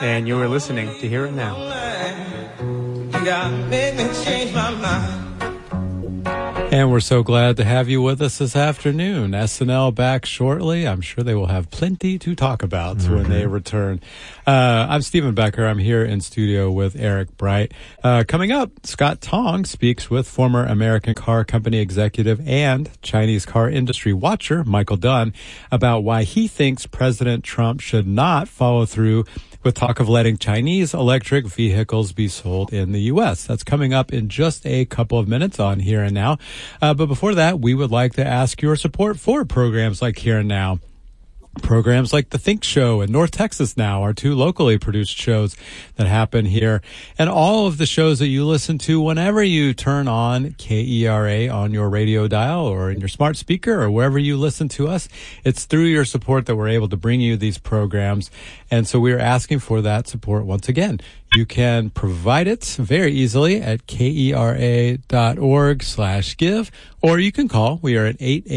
And you are listening to Hear It Now. You got made me change my mind. And we're so glad to have you with us this afternoon. SNL back shortly. I'm sure they will have plenty to talk about when they return. I'm Stephen Becker. I'm here in studio with Eric Bright. Coming up, Scott Tong speaks with former American Car Company executive and Chinese car industry watcher Michael Dunn about why he thinks President Trump should not follow through with talk of letting Chinese electric vehicles be sold in the U.S. That's coming up in just a couple of minutes on Here and Now. But before that, we would like to ask your support for programs like Here and Now. Programs like The Think Show and North Texas Now are two locally produced shows that happen here. And all of the shows that you listen to whenever you turn on KERA on your radio dial or in your smart speaker or wherever you listen to us, it's through your support that we're able to bring you these programs. And so we're asking for that support once again. You can provide it very easily at KERA.org/give, or you can call. We are at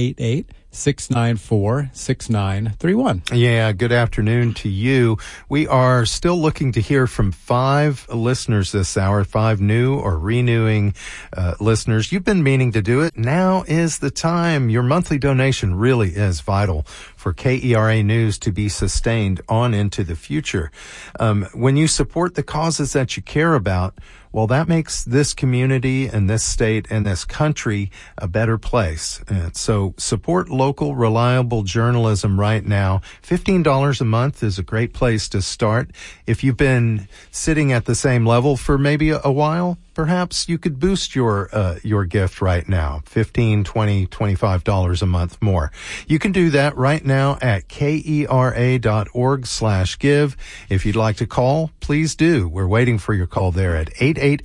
888-694-6931. Yeah, good afternoon to you. We are still looking to hear from 5 listeners this hour, 5 new or renewing listeners. You've been meaning to do it. Now is the time. Your monthly donation really is vital for KERA News to be sustained on into the future. When you support the causes that you care about, well, that makes this community and this state and this country a better place. And so support local, reliable journalism right now. $15 a month is a great place to start. If you've been sitting at the same level for maybe a while, perhaps you could boost your gift right now. $15, $20, $25 a month more. You can do that right now at KERA.org/give. If you'd like to call, please do. We're waiting for your call there at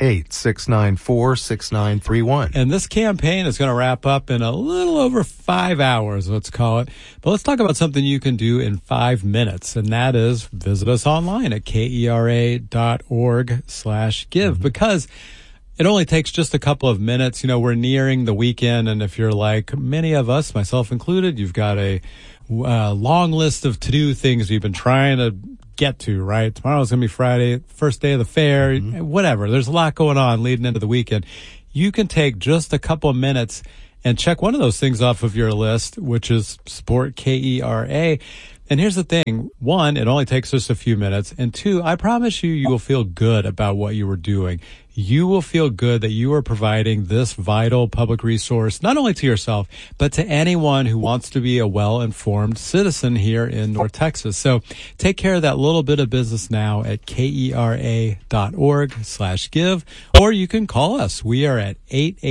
888-694-6931. And this campaign is going to wrap up in a little over 5 hours, let's call it. But let's talk about something you can do in 5 minutes, and that is visit us online at KERA.org/give, because it only takes just a couple of minutes. You know, we're nearing the weekend, and if you're like many of us, myself included, you've got a long list of to-do things you've been trying to get to, right? Tomorrow's going to be Friday, first day of the fair, whatever. There's a lot going on leading into the weekend. You can take just a couple of minutes and check one of those things off of your list, which is support KERA. And here's the thing. 1, it only takes just a few minutes. And 2, I promise you, you will feel good about what you were doing. You will feel good that you are providing this vital public resource, not only to yourself, but to anyone who wants to be a well-informed citizen here in North Texas. So take care of that little bit of business now at KERA.org/give, or you can call us. We are at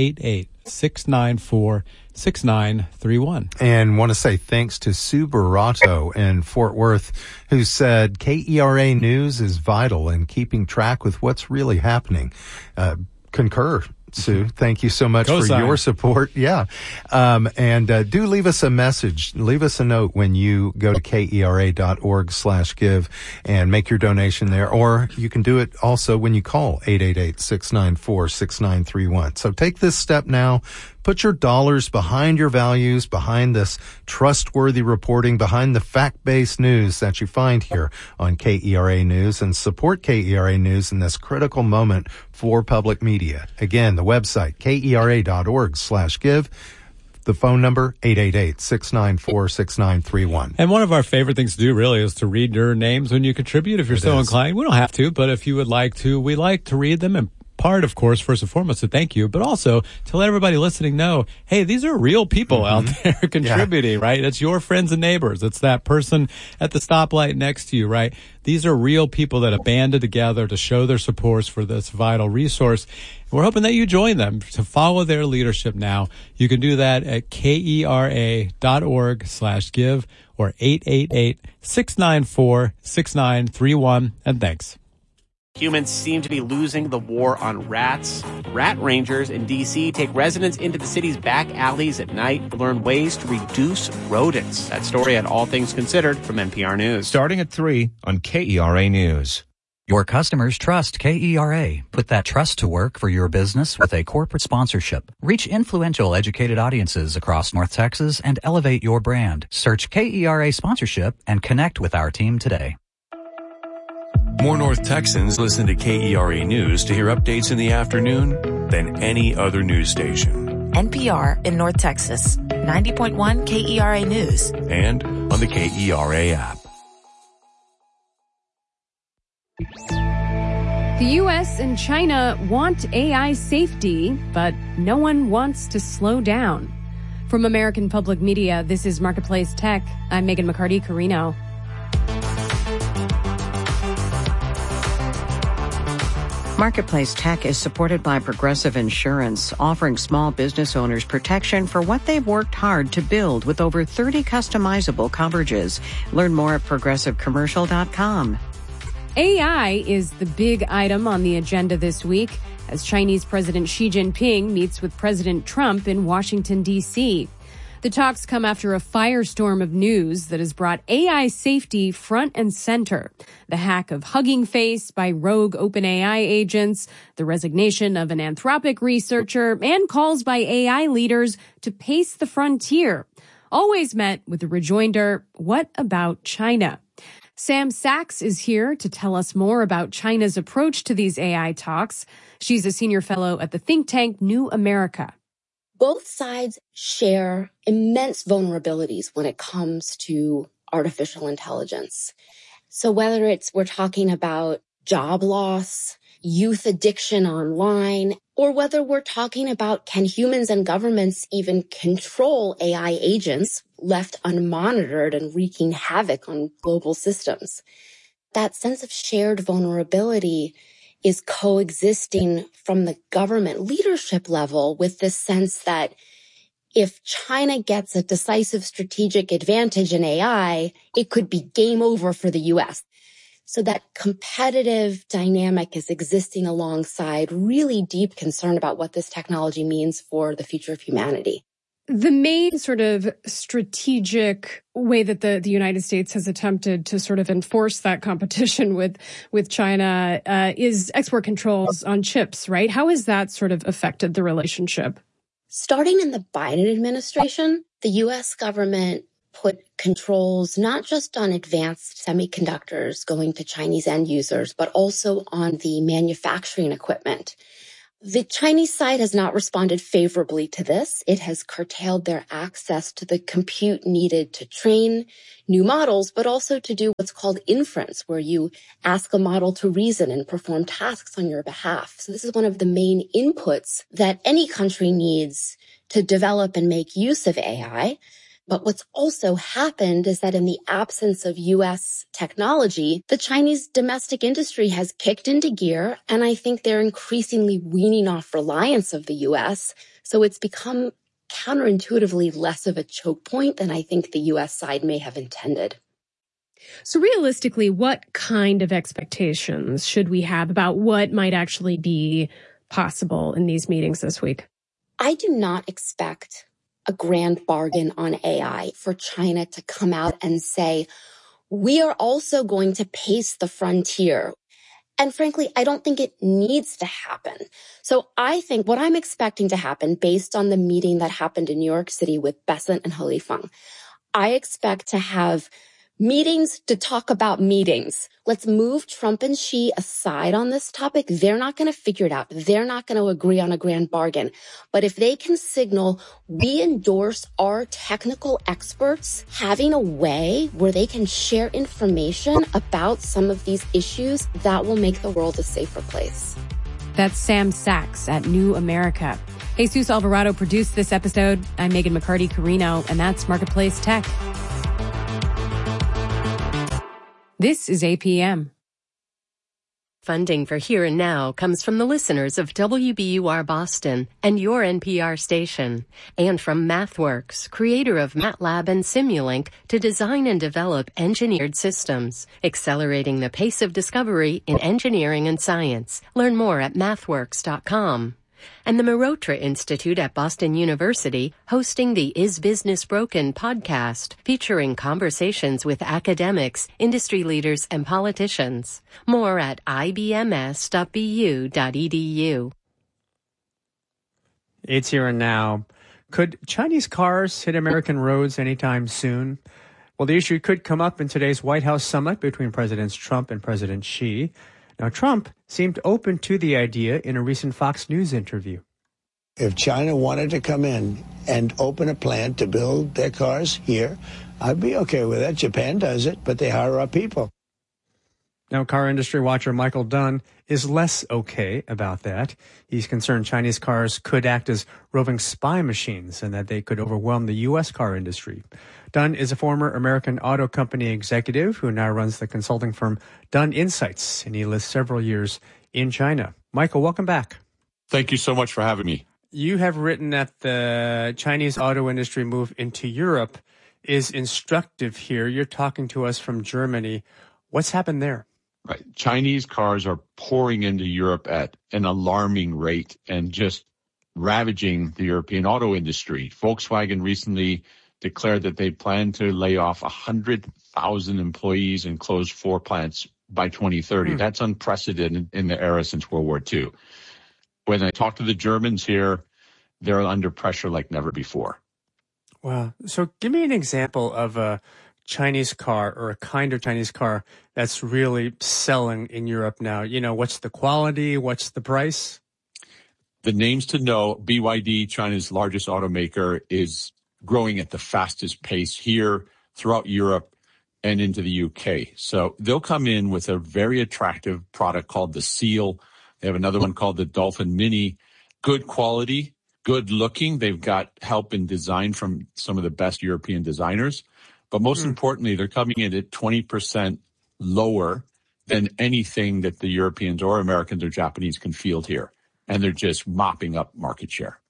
888-694-6931. And want to say thanks to Sue Barato in Fort Worth, who said KERA News is vital in keeping track with what's really happening. Concur, Sue. Thank you so much for your support. Yeah. And do leave us a message. Leave us a note when you go to KERA.org/give and make your donation there. Or you can do it also when you call 888-694-6931. So take this step now. Put your dollars behind your values, behind this trustworthy reporting, behind the fact-based news that you find here on KERA News, and support KERA News in this critical moment for public media. Again, the website, KERA.org/give. The phone number, 888-694-6931. And one of our favorite things to do really is to read your names when you contribute, if you're so inclined. We don't have to, but if you would like to, we like to read them. And part, of course, first and foremost, to thank you, but also to let everybody listening know, hey, these are real people out there contributing, right? It's your friends and neighbors. It's that person at the stoplight next to you, right? These are real people that have banded together to show their support for this vital resource. We're hoping that you join them to follow their leadership now. You can do that at KERA.org/give or 888-694-6931. And thanks. Humans seem to be losing the war on rats. Rat rangers in D.C. take residents into the city's back alleys at night to learn ways to reduce rodents. That story at All Things Considered from NPR News. Starting at 3 on KERA News. Your customers trust KERA. Put that trust to work for your business with a corporate sponsorship. Reach influential, educated audiences across North Texas and elevate your brand. Search KERA sponsorship and connect with our team today. More North Texans listen to KERA News to hear updates in the afternoon than any other news station. NPR in North Texas, 90.1 KERA News. And on the KERA app. The U.S. and China want AI safety, but no one wants to slow down. From American Public Media, this is Marketplace Tech. I'm Megan McCarty-Carino. Marketplace Tech is supported by Progressive Insurance, offering small business owners protection for what they've worked hard to build with over 30 customizable coverages. Learn more at progressivecommercial.com. AI is the big item on the agenda this week as Chinese President Xi Jinping meets with President Trump in Washington, D.C. The talks come after a firestorm of news that has brought AI safety front and center. The hack of Hugging Face by rogue OpenAI agents, the resignation of an Anthropic researcher, and calls by AI leaders to pace the frontier. Always met with the rejoinder, what about China? Sam Sachs is here to tell us more about China's approach to these AI talks. She's a senior fellow at the think tank New America. Both sides share immense vulnerabilities when it comes to artificial intelligence. So whether we're talking about job loss, youth addiction online, or whether we're talking about can humans and governments even control AI agents left unmonitored and wreaking havoc on global systems. That sense of shared vulnerability is coexisting from the government leadership level with this sense that if China gets a decisive strategic advantage in AI, it could be game over for the U.S. So that competitive dynamic is existing alongside really deep concern about what this technology means for the future of humanity. The main sort of strategic way that the United States has attempted to sort of enforce that competition with China is export controls on chips, right? How has that sort of affected the relationship? Starting in the Biden administration, the U.S. government put controls not just on advanced semiconductors going to Chinese end users, but also on the manufacturing equipment. The Chinese side has not responded favorably to this. It has curtailed their access to the compute needed to train new models, but also to do what's called inference, where you ask a model to reason and perform tasks on your behalf. So this is one of the main inputs that any country needs to develop and make use of AI. But what's also happened is that in the absence of U.S. technology, the Chinese domestic industry has kicked into gear, and I think they're increasingly weaning off reliance of the U.S. So it's become counterintuitively less of a choke point than I think the U.S. side may have intended. So realistically, what kind of expectations should we have about what might actually be possible in these meetings this week? I do not expect a grand bargain on AI for China to come out and say, we are also going to pace the frontier. And frankly, I don't think it needs to happen. So I think what I'm expecting to happen based on the meeting that happened in New York City with Bessent and He Lifeng, I expect to have meetings to talk about meetings. Let's move Trump and Xi aside on this topic. They're not going to figure it out. They're not going to agree on a grand bargain. But if they can signal, we endorse our technical experts having a way where they can share information about some of these issues, that will make the world a safer place. That's Sam Sachs at New America. Jesus Alvarado produced this episode. I'm Megan McCarty-Carino, and that's Marketplace Tech. This is APM. Funding for Here and Now comes from the listeners of WBUR Boston and your NPR station, and from MathWorks, creator of MATLAB and Simulink, to design and develop engineered systems, accelerating the pace of discovery in engineering and science. Learn more at mathworks.com. And the Mehrotra Institute at Boston University hosting the Is Business Broken podcast, featuring conversations with academics, industry leaders, and politicians. More at ibms.bu.edu. It's Here and Now. Could Chinese cars hit American roads anytime soon? Well, the issue could come up in today's White House summit between Presidents Trump and President Xi. Now, Trump seemed open to the idea in a recent Fox News interview. If China wanted to come in and open a plant to build their cars here, I'd be okay with that. Japan does it, but they hire our people. Now, car industry watcher Michael Dunn is less okay about that. He's concerned Chinese cars could act as roving spy machines and that they could overwhelm the U.S. car industry. Dunn is a former American auto company executive who now runs the consulting firm Dunn Insights, and he lived several years in China. Michael, welcome back. Thank you so much for having me. You have written that the Chinese auto industry move into Europe is instructive here. You're talking to us from Germany. What's happened there? Right. Chinese cars are pouring into Europe at an alarming rate and just ravaging the European auto industry. Volkswagen recently declared that they plan to lay off 100,000 employees and close 4 plants by 2030. That's unprecedented in the era since World War II. When I talk to the Germans here, they're under pressure like never before. Wow. So give me an example of a Chinese car or a kind of Chinese car that's really selling in Europe now. You know, what's the quality? What's the price? The names to know, BYD, China's largest automaker, is growing at the fastest pace here, throughout Europe, and into the UK. So they'll come in with a very attractive product called the Seal. They have another one called the Dolphin Mini. Good quality, good looking. They've got help in design from some of the best European designers. But most importantly, they're coming in at 20% lower than anything that the Europeans or Americans or Japanese can field here. And they're just mopping up market share.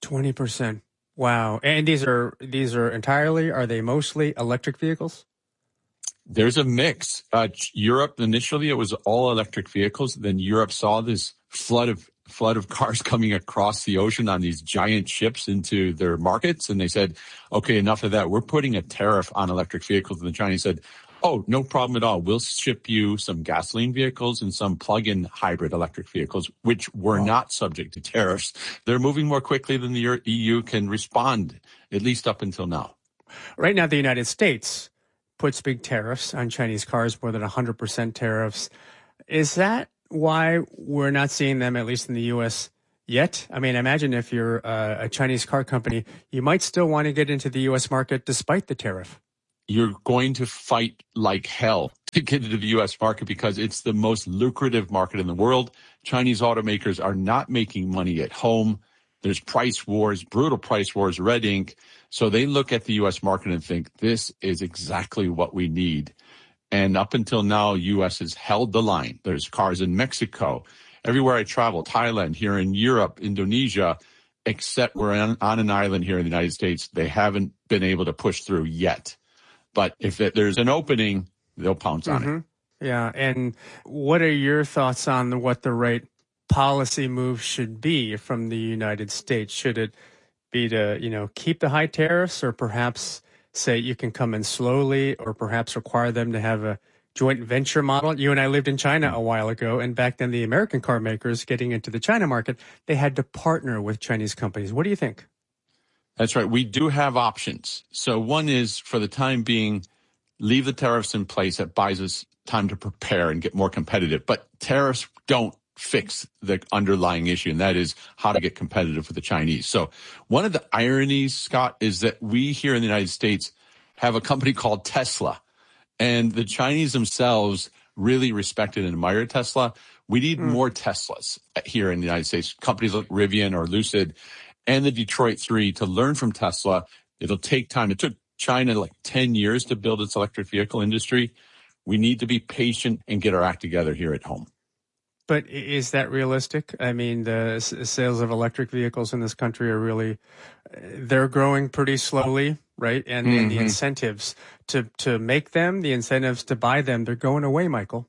20%. Wow. And these are entirely, are they mostly electric vehicles? There's a mix. Europe, initially, it was all electric vehicles. Then Europe saw this flood of cars coming across the ocean on these giant ships into their markets. And they said, okay, enough of that. We're putting a tariff on electric vehicles. And the Chinese said, oh, no problem at all. We'll ship you some gasoline vehicles and some plug-in hybrid electric vehicles, which were not subject to tariffs. They're moving more quickly than the EU can respond, at least up until now. Right now, the United States puts big tariffs on Chinese cars, more than 100% tariffs. Is that why we're not seeing them, at least in the U.S., yet? I mean, imagine if you're a Chinese car company, you might still want to get into the U.S. market despite the tariff. You're going to fight like hell to get into the U.S. market because it's the most lucrative market in the world. Chinese automakers are not making money at home. There's price wars, brutal price wars, red ink. So they look at the U.S. market and think, this is exactly what we need. And up until now, U.S. has held the line. There's cars in Mexico, everywhere I travel, Thailand, here in Europe, Indonesia, except we're on an island here in the United States. They haven't been able to push through yet. But if there's an opening, they'll pounce on it. Yeah. And what are your thoughts on what the right policy move should be from the United States? Should it be to, keep the high tariffs, or perhaps say you can come in slowly, or perhaps require them to have a joint venture model? You and I lived in China a while ago, and back then the American car makers getting into the China market, they had to partner with Chinese companies. What do you think? That's right. We do have options. So one is, for the time being, leave the tariffs in place. That buys us time to prepare and get more competitive. But tariffs don't fix the underlying issue, and that is how to get competitive with the Chinese. So one of the ironies, Scott, is that we here in the United States have a company called Tesla, and the Chinese themselves really respected and admired Tesla. We need more Teslas here in the United States, companies like Rivian or Lucid and the Detroit 3 to learn from Tesla. It'll take time. It took China like 10 years to build its electric vehicle industry. We need to be patient and get our act together here at home. But is that realistic? I mean, the sales of electric vehicles in this country are really, they're growing pretty slowly, right? And the incentives to make them, the incentives to buy them, they're going away, Michael.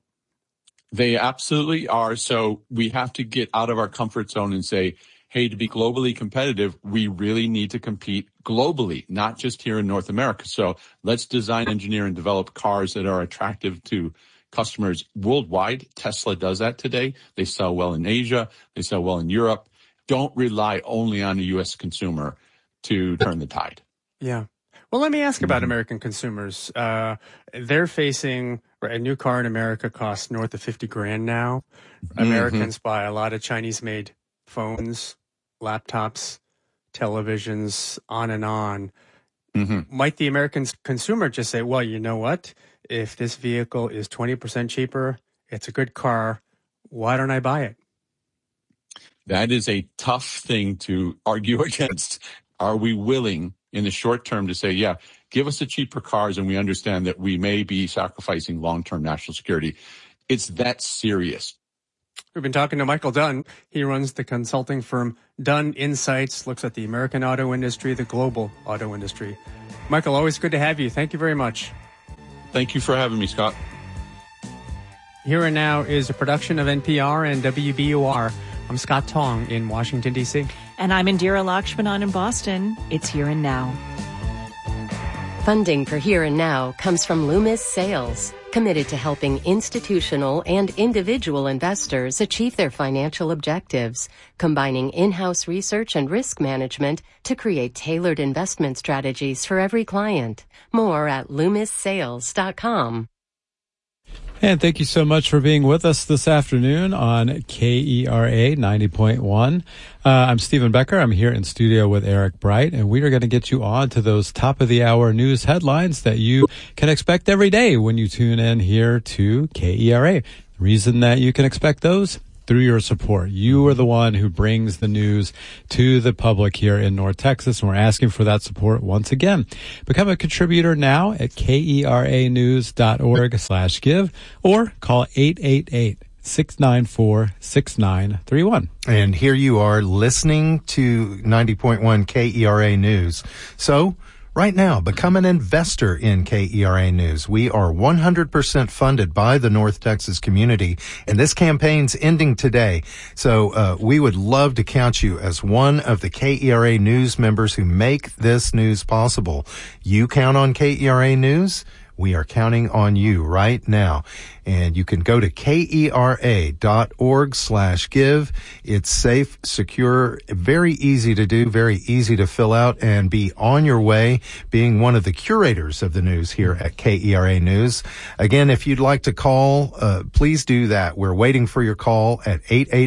They absolutely are. So we have to get out of our comfort zone and say, hey, to be globally competitive, we really need to compete globally, not just here in North America. So let's design, engineer, and develop cars that are attractive to customers worldwide. Tesla does that today. They sell well in Asia. They sell well in Europe. Don't rely only on the U.S. consumer to turn the tide. Yeah. Well, let me ask about American consumers. They're facing a new car in America costs north of $50,000 now. Americans buy a lot of Chinese-made phones, laptops, televisions, on and on. Might the American consumer just say, well, you know what? If this vehicle is 20% cheaper, it's a good car, why don't I buy it? That is a tough thing to argue against. Are we willing in the short term to say, yeah, give us the cheaper cars, and we understand that we may be sacrificing long-term national security? It's that serious. We've been talking to Michael Dunn. He runs the consulting firm Dunn Insights, looks at the American auto industry, the global auto industry. Michael, always good to have you. Thank you very much. Thank you for having me, Scott. Here and Now is a production of NPR and WBUR. I'm Scott Tong in Washington, D.C. And I'm Indira Lakshmanan in Boston. It's Here and Now. Funding for Here and Now comes from Loomis Sales, committed to helping institutional and individual investors achieve their financial objectives, combining in-house research and risk management to create tailored investment strategies for every client. More at LoomisSales.com. And thank you so much for being with us this afternoon on KERA 90.1. I'm Stephen Becker. I'm here in studio with Eric Bright, and we are going to get you on to those top-of-the-hour news headlines that you can expect every day when you tune in here to KERA. The reason that you can expect those? Through your support. You are the one who brings the news to the public here in North Texas, and we're asking for that support once again. Become a contributor now at KERAnews.org/give or call 888-694-6931. And here you are listening to 90.1 KERA News. So, right now, become an investor in KERA News. We are 100% funded by the North Texas community, and this campaign's ending today. So we would love to count you as one of the KERA News members who make this news possible. You count on KERA News. We are counting on you right now. And you can go to KERA.org/give. It's safe, secure, very easy to do, very easy to fill out, and be on your way being one of the curators of the news here at KERA News. Again, if you'd like to call, please do that. We're waiting for your call at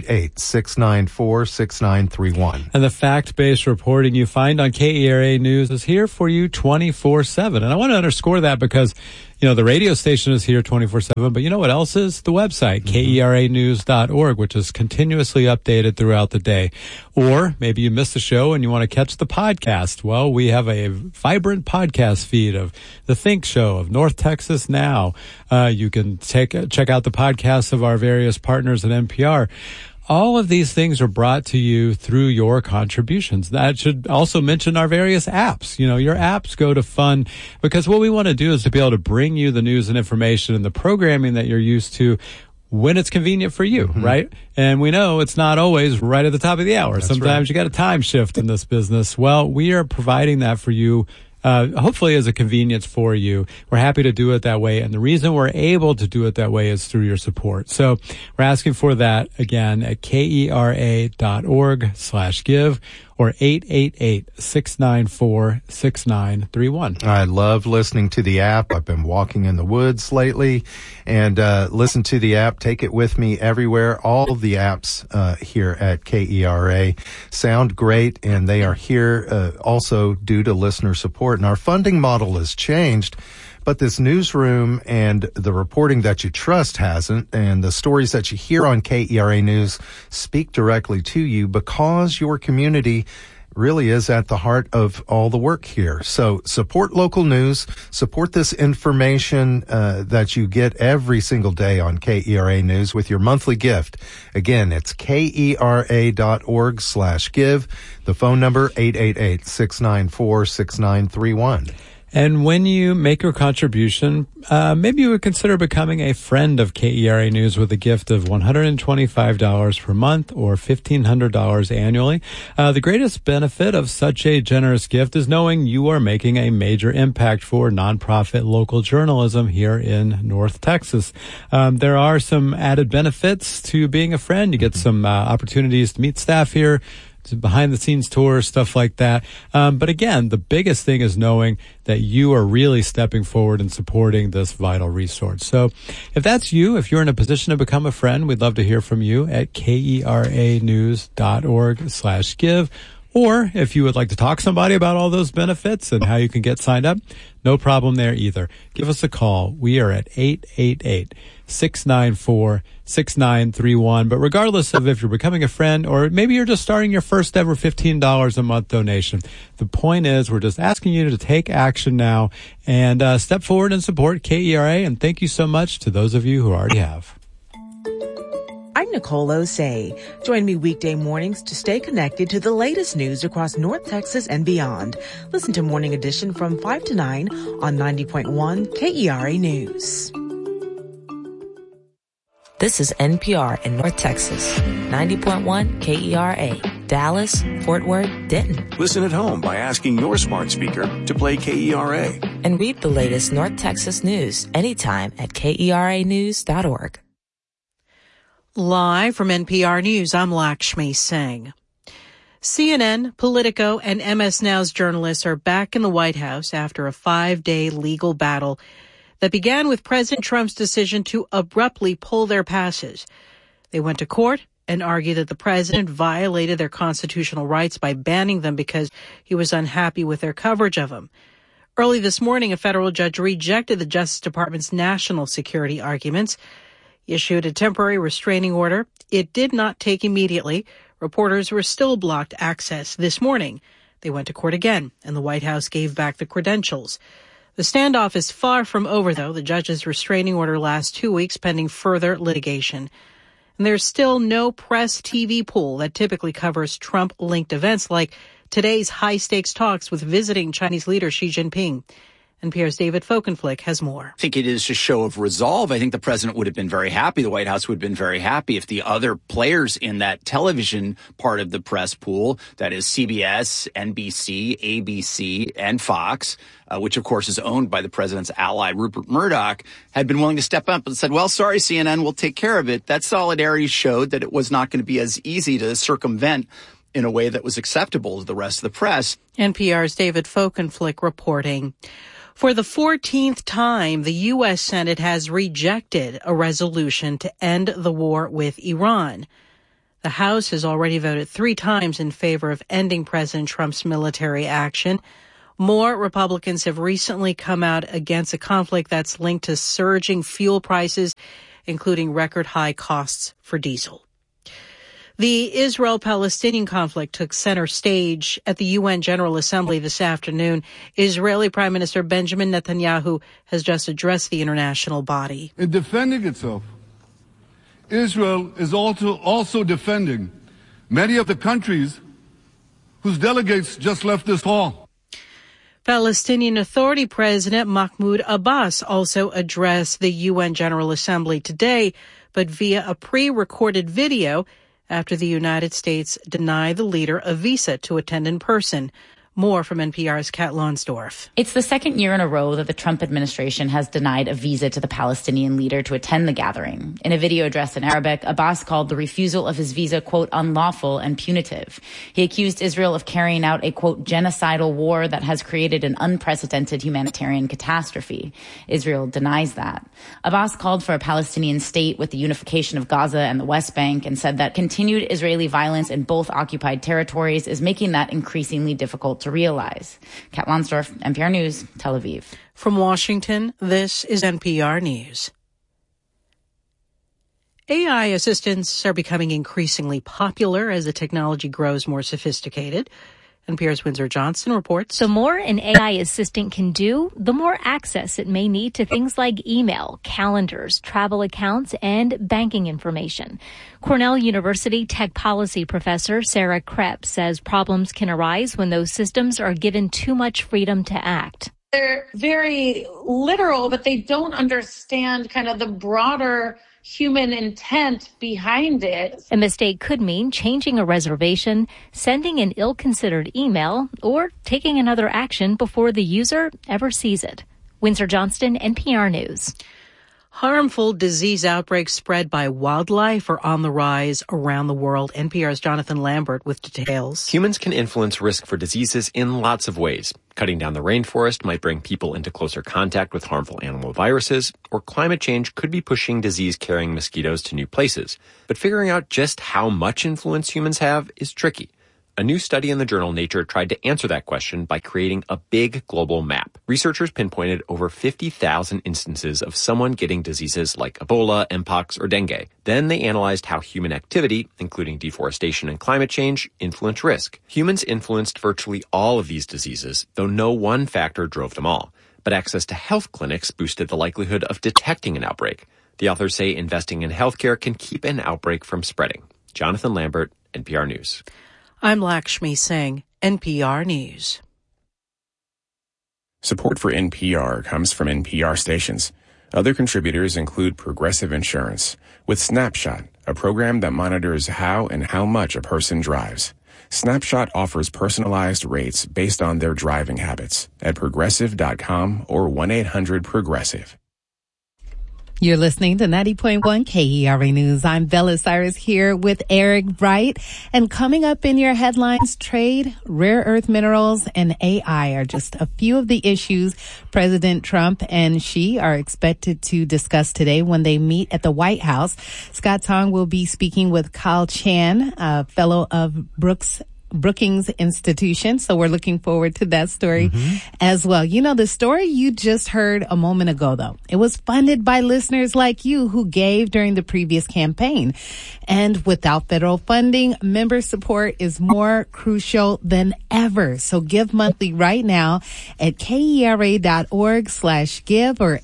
888-694-6931. And the fact-based reporting you find on KERA News is here for you 24/7. And I want to underscore that because, you know, the radio station is here 24/7, but you know what else is? The website, KERAnews.org, which is continuously updated throughout the day. Or maybe you missed the show and you want to catch the podcast. Well, we have a vibrant podcast feed of The Think Show, of North Texas Now. You can check out the podcasts of our various partners at NPR. All of these things are brought to you through your contributions. That should also mention our various apps. You know, your apps go to fund, because what we want to do is to be able to bring you the news and information and the programming that you're used to when it's convenient for you, right? And we know it's not always right at the top of the hour. Sometimes you got a time shift in this business. Well, we are providing that for you. Hopefully as a convenience for you. We're happy to do it that way. And the reason we're able to do it that way is through your support. So we're asking for that again at KERA.org/give or 888-694-6931. I love listening to the app. I've been walking in the woods lately and listen to the app. Take it with me everywhere. All of the apps here at KERA sound great, and they are here also due to listener support. And our funding model has changed, but this newsroom and the reporting that you trust hasn't, and the stories that you hear on KERA News speak directly to you because your community really is at the heart of all the work here. So support local news, support this information that you get every single day on KERA News with your monthly gift. Again, it's KERA.org/give. The phone number 888-694-6931. And when you make your contribution, maybe you would consider becoming a friend of KERA News with a gift of $125 per month or $1,500 annually. The greatest benefit of such a generous gift is knowing you are making a major impact for nonprofit local journalism here in North Texas. There are some added benefits to being a friend. You get some opportunities to meet staff here, behind the scenes tours, stuff like that. But again, the biggest thing is knowing that you are really stepping forward and supporting this vital resource. So if that's you, if you're in a position to become a friend, we'd love to hear from you at keranews.org/give. Or if you would like to talk to somebody about all those benefits and how you can get signed up, no problem there either. Give us a call. We are at 888-694-6931. But regardless of if you're becoming a friend or maybe you're just starting your first ever $15 a month donation, the point is we're just asking you to take action now and step forward and support KERA. And thank you so much to those of you who already have. I'm Nicole Osei. Join me weekday mornings to stay connected to the latest news across North Texas and beyond. Listen to Morning Edition from 5 to 9 on 90.1 KERA News. This is NPR in North Texas. 90.1 KERA. Dallas, Fort Worth, Denton. Listen at home by asking your smart speaker to play KERA. And read the latest North Texas news anytime at KERAnews.org. Live from NPR News, I'm Lakshmi Singh. CNN, Politico, and MS Now's journalists are back in the White House after a 5-day legal battle that began with President Trump's decision to abruptly pull their passes. They went to court and argued that the president violated their constitutional rights by banning them because he was unhappy with their coverage of him. Early this morning, a federal judge rejected the Justice Department's national security arguments. He issued a temporary restraining order. It did not take immediately. Reporters were still blocked access this morning. They went to court again, and the White House gave back the credentials. The standoff is far from over, though. The judge's restraining order lasts 2 weeks pending further litigation. And there's still no press TV pool that typically covers Trump-linked events like today's high-stakes talks with visiting Chinese leader Xi Jinping. NPR's David Folkenflik has more. I think it is a show of resolve. I think the president would have been very happy. The White House would have been very happy if the other players in that television part of the press pool, that is CBS, NBC, ABC, and Fox, which of course is owned by the president's ally, Rupert Murdoch, had been willing to step up and said, well, sorry, CNN, we'll take care of it. That solidarity showed that it was not going to be as easy to circumvent in a way that was acceptable to the rest of the press. NPR's David Folkenflik reporting. For the 14th time, the U.S. Senate has rejected a resolution to end the war with Iran. The House has already voted 3 times in favor of ending President Trump's military action. More Republicans have recently come out against a conflict that's linked to surging fuel prices, including record high costs for diesel. The Israel-Palestinian conflict took center stage at the UN General Assembly this afternoon. Israeli Prime Minister Benjamin Netanyahu has just addressed the international body. In defending itself, Israel is also defending many of the countries whose delegates just left this hall. Palestinian Authority President Mahmoud Abbas also addressed the UN General Assembly today, but via a pre-recorded video after the United States denied the leader a visa to attend in person. More from NPR's Kat Lonsdorf. It's the second year in a row that the Trump administration has denied a visa to the Palestinian leader to attend the gathering. In a video addressed in Arabic, Abbas called the refusal of his visa, quote, unlawful and punitive. He accused Israel of carrying out a, quote, genocidal war that has created an unprecedented humanitarian catastrophe. Israel denies that. Abbas called for a Palestinian state with the unification of Gaza and the West Bank and said that continued Israeli violence in both occupied territories is making that increasingly difficult to realize. Kat Lonsdorf, NPR News, Tel Aviv. From Washington, this is NPR News. AI assistants are becoming increasingly popular as the technology grows more sophisticated. NPR's Windsor Johnson reports. The more an AI assistant can do, the more access it may need to things like email, calendars, travel accounts, and banking information. Cornell University tech policy professor Sarah Krepp says problems can arise when those systems are given too much freedom to act. They're very literal, but they don't understand kind of the broader human intent behind it. A mistake could mean changing a reservation, sending an ill-considered email, or taking another action before the user ever sees it. Windsor Johnston, NPR News. Harmful disease outbreaks spread by wildlife are on the rise around the world. NPR's Jonathan Lambert with details. Humans can influence risk for diseases in lots of ways. Cutting down the rainforest might bring people into closer contact with harmful animal viruses, or climate change could be pushing disease-carrying mosquitoes to new places. But figuring out just how much influence humans have is tricky. A new study in the journal Nature tried to answer that question by creating a big global map. Researchers pinpointed over 50,000 instances of someone getting diseases like Ebola, Mpox, or dengue. Then they analyzed how human activity, including deforestation and climate change, influence risk. Humans influenced virtually all of these diseases, though no one factor drove them all. But access to health clinics boosted the likelihood of detecting an outbreak. The authors say investing in healthcare can keep an outbreak from spreading. Jonathan Lambert, NPR News. I'm Lakshmi Singh, NPR News. Support for NPR comes from NPR stations. Other contributors include Progressive Insurance, with Snapshot, a program that monitors how and how much a person drives. Snapshot offers personalized rates based on their driving habits at Progressive.com or 1-800-PROGRESSIVE. You're listening to 90.1 KERA News. I'm Bella Cyrus here with Eric Bright. And coming up in your headlines, trade, rare earth minerals, and AI are just a few of the issues President Trump and Xi are expected to discuss today when they meet at the White House. Scott Tong will be speaking with Kyle Chan, a fellow of Brookings Institution. So we're looking forward to that story as well. You know, the story you just heard a moment ago, though, it was funded by listeners like you who gave during the previous campaign. And without federal funding, member support is more crucial than ever. So give monthly right now at KERA.org/give or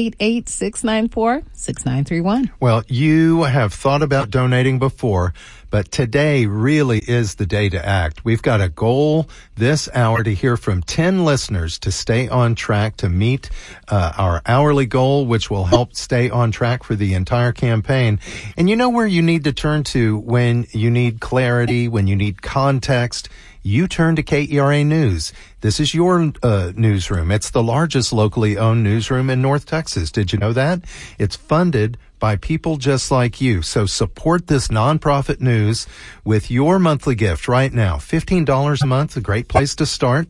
888-694-6931. Well, you have thought about donating before, but today really is the day to act. We've got a goal this hour to hear from 10 listeners to stay on track to meet our hourly goal, which will help stay on track for the entire campaign. And you know where you need to turn to when you need clarity, when you need context? You turn to KERA News. This is your newsroom. It's the largest locally owned newsroom in North Texas. Did you know that? It's funded by people just like you. So support this nonprofit news with your monthly gift right now. $15 a month, a great place to start.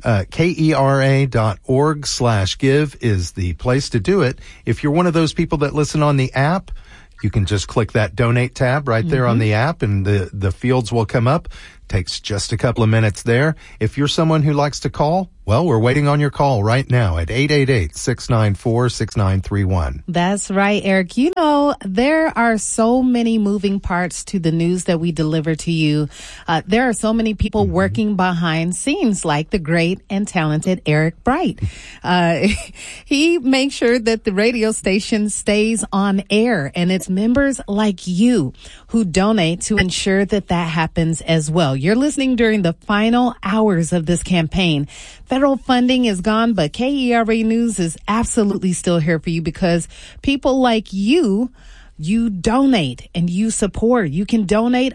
KERA.org/give is the place to do it. If you're one of those people that listen on the app, you can just click that donate tab right there on the app and the fields will come up. Takes just a couple of minutes there. If you're someone who likes to call, well, we're waiting on your call right now at 888-694-6931. That's right, Eric. You know, there are so many moving parts to the news that we deliver to you. There are so many people working behind scenes, like the great and talented Eric Bright. He makes sure that the radio station stays on air, and it's members like you who donate to ensure that that happens as well. You're listening during the final hours of this campaign. Federal funding is gone, but KERA News is absolutely still here for you because people like you donate and you support. You can donate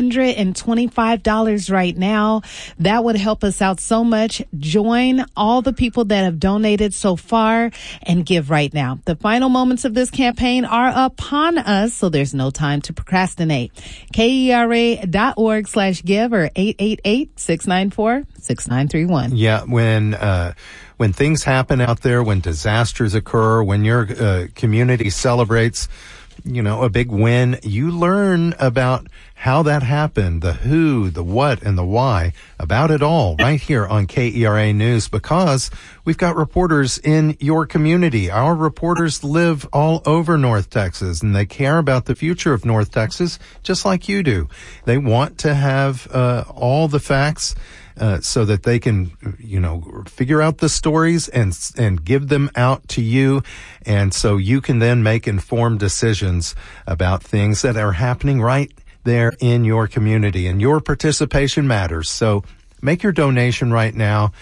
$125 right now. That would help us out so much. Join all the people that have donated so far and give right now. The final moments of this campaign are upon us, so there's no time to procrastinate. KERA.org/give or 888-694-6931. Yeah, when things happen out there, when disasters occur, when your community celebrates, you know, a big win, you learn about how that happened, the who, the what, and the why, about it all right here on KERA News, because we've got reporters in your community. Our reporters live all over North Texas, and they care about the future of North Texas just like you do. They want to have all the facts so that they can, you know, figure out the stories and give them out to you. And so you can then make informed decisions about things that are happening right there in your community. And your participation matters. So make your donation right now.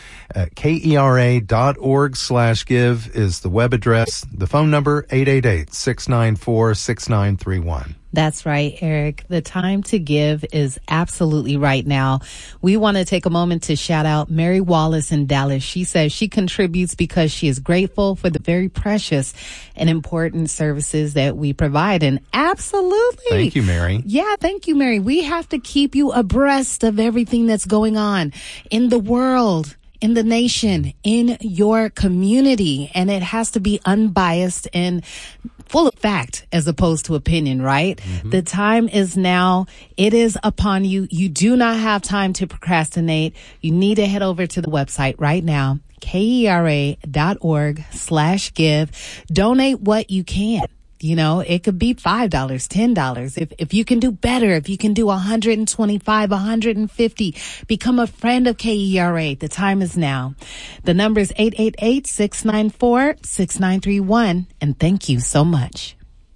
KERA.org/give is the web address. The phone number, 888-694-6931. That's right, Eric. The time to give is absolutely right now. We want to take a moment to shout out Mary Wallace in Dallas. She says she contributes because she is grateful for the very precious and important services that we provide. And absolutely. Thank you, Mary. Yeah, thank you, Mary. We have to keep you abreast of everything that's going on in the world, in the nation, in your community. And it has to be unbiased and full of fact as opposed to opinion, right? Mm-hmm. The time is now. It is upon you. You do not have time to procrastinate. You need to head over to the website right now, KERA.org/give. Donate what you can. You know, it could be $5, $10. If you can do better, if you can do 125, 150, become a friend of KERA. The time is now. The number is 888-694-6931. And thank you so much.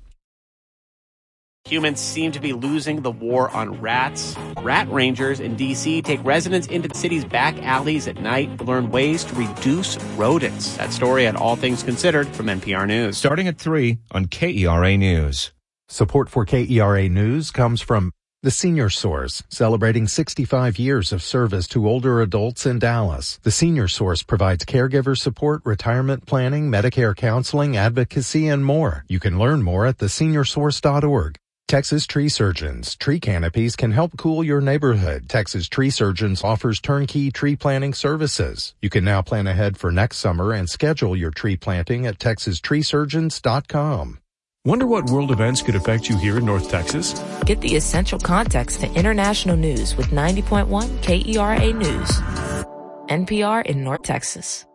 Humans seem to be losing the war on rats. Rat rangers in D.C. take residents into the city's back alleys at night to learn ways to reduce rodents. That story at All Things Considered from NPR News. Starting at 3 on KERA News. Support for KERA News comes from the Senior Source, celebrating 65 years of service to older adults in Dallas. The Senior Source provides caregiver support, retirement planning, Medicare counseling, advocacy, and more. You can learn more at theseniorsource.org. Texas Tree Surgeons. Tree canopies can help cool your neighborhood. Texas Tree Surgeons offers turnkey tree planting services. You can now plan ahead for next summer and schedule your tree planting at texastreesurgeons.com. Wonder what world events could affect you here in North Texas? Get the essential context to international news with 90.1 KERA News. NPR in North Texas.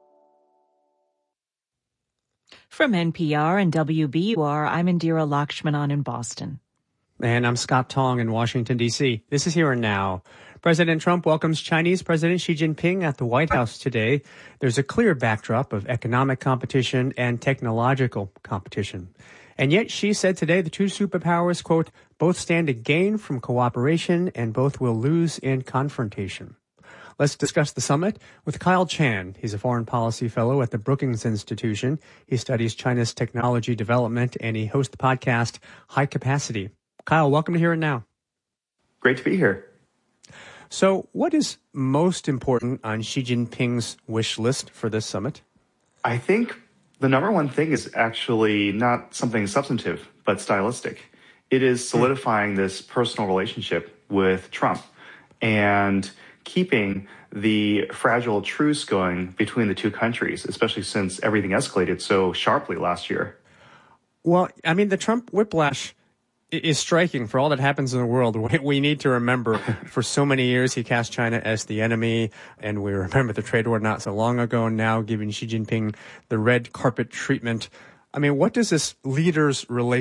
From NPR and WBUR, I'm Indira Lakshmanan in Boston. And I'm Scott Tong in Washington, D.C. This is Here and Now. President Trump welcomes Chinese President Xi Jinping at the White House today. There's a clear backdrop of economic competition and technological competition. And yet Xi said today the two superpowers, quote, both stand to gain from cooperation and both will lose in confrontation. Let's discuss the summit with Kyle Chan. He's a foreign policy fellow at the Brookings Institution. He studies China's technology development, and he hosts the podcast High Capacity. Kyle, welcome to Here and Now. Great to be here. So what is most important on Xi Jinping's wish list for this summit? I think the number one thing is actually not something substantive, but stylistic. It is solidifying this personal relationship with Trump and keeping the fragile truce going between the two countries, especially since everything escalated so sharply last year. Well, I mean, the Trump whiplash is striking for all that happens in the world. We need to remember for so many years he cast China as the enemy, and we remember the trade war not so long ago, now giving Xi Jinping the red carpet treatment. I mean, what does this leader's relationship